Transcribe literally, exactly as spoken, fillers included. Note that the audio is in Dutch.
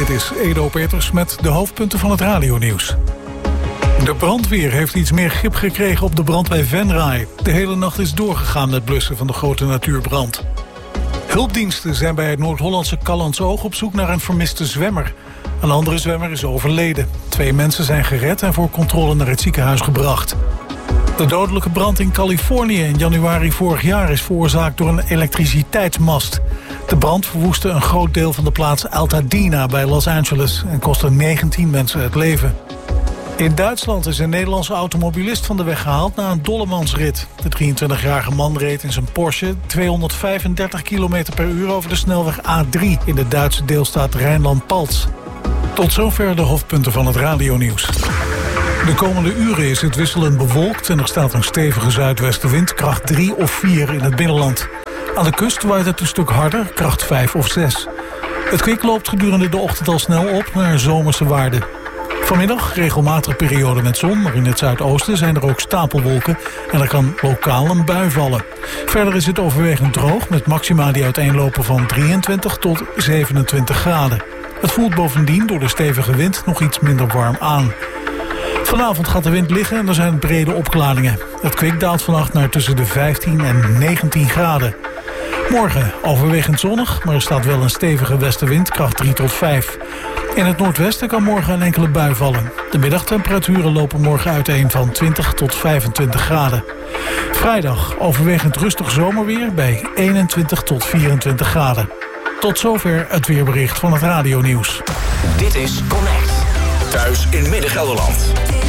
Dit is Edo Peters met de hoofdpunten van het radionieuws. De brandweer heeft iets meer grip gekregen op de brand bij Venray. De hele nacht is doorgegaan met blussen van de grote natuurbrand. Hulpdiensten zijn bij het Noord-Hollandse Callantsoog op zoek naar een vermiste zwemmer. Een andere zwemmer is overleden. Twee mensen zijn gered en voor controle naar het ziekenhuis gebracht. De dodelijke brand in Californië in januari vorig jaar is veroorzaakt door een elektriciteitsmast. De brand verwoestte een groot deel van de plaats Altadena bij Los Angeles en kostte negentien mensen het leven. In Duitsland is een Nederlandse automobilist van de weg gehaald na een dollemansrit. De drieëntwintigjarige man reed in zijn Porsche tweehonderdvijfendertig kilometer per uur over de snelweg A drie in de Duitse deelstaat Rijnland-Palts. Tot zover de hoofdpunten van het radionieuws. De komende uren is het wisselend bewolkt en er staat een stevige zuidwestenwind, kracht drie of vier in het binnenland. Aan de kust waait het een stuk harder, kracht vijf of zes. Het kwik loopt gedurende de ochtend al snel op naar zomerse waarden. Vanmiddag regelmatige periode met zon, maar in het zuidoosten zijn er ook stapelwolken en er kan lokaal een bui vallen. Verder is het overwegend droog met maxima die uiteenlopen van drieëntwintig tot zevenentwintig graden. Het voelt bovendien door de stevige wind nog iets minder warm aan. Vanavond gaat de wind liggen en er zijn brede opklaringen. Het kwik daalt vannacht naar tussen de vijftien en negentien graden. Morgen overwegend zonnig, maar er staat wel een stevige westenwind, kracht drie tot vijf. In het noordwesten kan morgen een enkele bui vallen. De middagtemperaturen lopen morgen uiteen van twintig tot vijfentwintig graden. Vrijdag overwegend rustig zomerweer bij eenentwintig tot vierentwintig graden. Tot zover het weerbericht van het radionieuws. Dit is Connect. Thuis in Midden-Gelderland.